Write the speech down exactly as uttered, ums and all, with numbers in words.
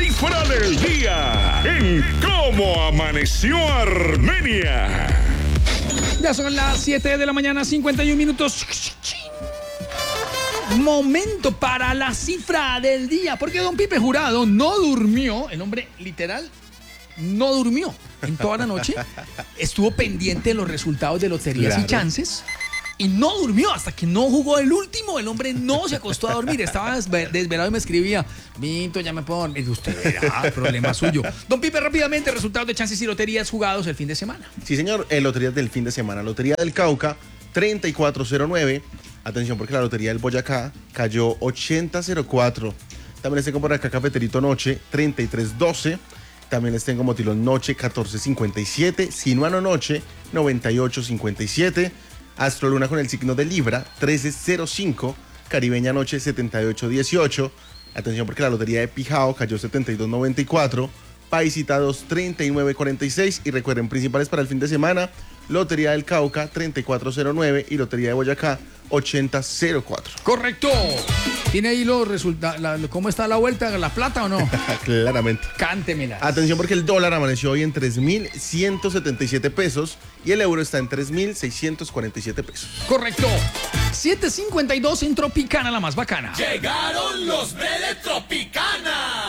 cifra del día en Cómo Amaneció Armenia. Ya son las siete de la mañana, cincuenta y un minutos. Momento para la cifra del día, porque don Pipe Jurado no durmió, el hombre literal no durmió en toda la noche, estuvo pendiente de los resultados de loterías Claro. y chances y no durmió hasta que no jugó el último. El hombre no se acostó a dormir, estaba desve- desvelado y me escribía: Vito, ya me puedo dormir. Usted verá, problema suyo. Don Pipe, rápidamente, resultados de chances y loterías jugados el fin de semana. Sí, señor, eh, loterías del fin de semana. Lotería del Cauca, treinta y cuatro cero nueve. Atención, porque la lotería del Boyacá cayó ochenta cero cuatro. También les tengo por acá Cafeterito Noche, treinta y tres doce. También les tengo Motilón Noche, catorce cincuenta y siete. Sinuano Noche, noventa y ocho cincuenta y siete. Astro Luna con el signo de Libra, trece cero cinco. Caribeña Noche, setenta y ocho dieciocho. Atención, porque la lotería de Pijao cayó setenta y dos noventa y cuatro. Paisita dos, treinta y nueve cuarenta y seis. Y recuerden, principales para el fin de semana: Lotería del Cauca, treinta y cuatro cero nueve. Y Lotería de Boyacá, ochenta cero cuatro. Correcto. ¿Tiene ahí los resultados? ¿Cómo está la vuelta? ¿La plata o no? Claramente. Cántemela. Atención, porque el dólar amaneció hoy en tres mil ciento setenta y siete pesos y el euro está en tres mil seiscientos cuarenta y siete pesos. Correcto. siete cincuenta y dos en Tropicana, la más bacana. Llegaron los de Tropicana.